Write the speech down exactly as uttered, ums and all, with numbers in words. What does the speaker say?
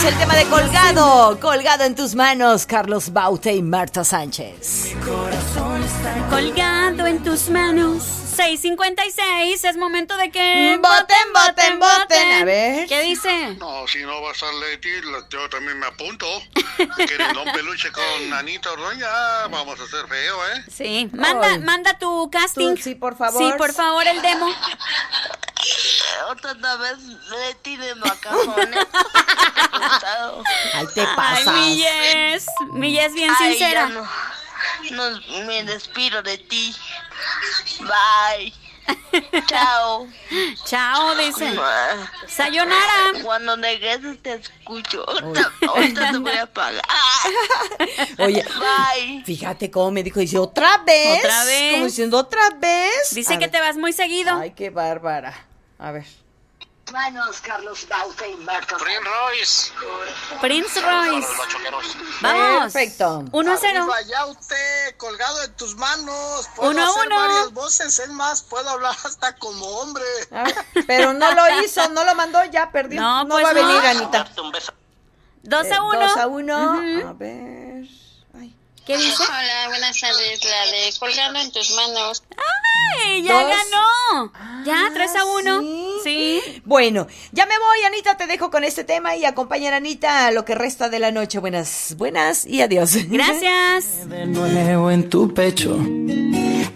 escuchamos el tema de Colgado, Colgado en tus manos, Carlos Baute y Marta Sánchez. Mi corazón está colgado en tus manos. seis cincuenta y seis, es momento de que... ¡Voten, voten, voten! A ver. ¿Qué dice? No, si no vas a Leti, yo también me apunto. ¿Quieres un peluche con Anita Ordoña? Vamos a hacer feo, ¿eh? Sí, manda, Ay. manda tu casting. Tú, sí, por favor. Sí, por favor, el demo. Otra vez Leti de macajones. Ay, te pasas. Ay, mi Yes, mi Yes bien Ay, sincera. ya no, no me despido de ti. Bye. Chao. Chao, dice. Sayonara. Cuando regreses te escucho. Ahorita, ahorita te voy a pagar. Oye, Bye. fíjate cómo me dijo, dice, ¿otra vez? ¿Otra vez? Como diciendo, ¿otra vez? Dice A que ver. te vas muy seguido. Ay, qué bárbara. A ver. Manos, Carlos Baute y Marta. Prince Royce. Prince Royce. Los bachoqueros. Vamos. Perfecto. Uno a cero. Arriba, Yaute, colgado en tus manos. Puedo Uno a hacer uno. varias voces, es más, puedo hablar hasta como hombre. A ver, pero no lo hizo, no lo mandó, ya perdió. No, No, pues va a no. venir, Anita. Darte un beso. Dos Eh, a uno. Dos a uno. Ujú. A ver. Ay. ¿Qué dice? Hola, buenas tardes, la de colgando en tus manos. ¡Ay, ya Dos. ganó! Ya, Ah, tres a uno. ¿sí? Sí. Bueno, ya me voy, Anita, te dejo con este tema y acompañan a Anita a lo que resta de la noche. Buenas, buenas y adiós. Gracias. De nuevo en tu pecho